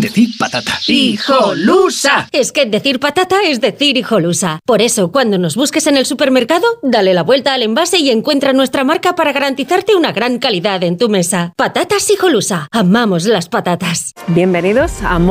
Decid patata. ¡Hijolusa! Es que decir patata es decir hijolusa. Por eso, cuando nos busques en el supermercado, dale la vuelta al envase y encuentra nuestra marca para garantizarte una gran calidad en tu mesa. Patatas Hijolusa. Amamos las patatas. Bienvenidos a